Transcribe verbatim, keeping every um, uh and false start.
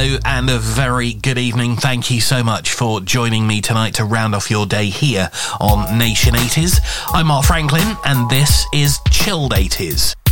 hello and a very good evening. Thank you so much for joining me tonight to round off your day here on Nation eighties. I'm Mark Franklin and this is Chilled eighties.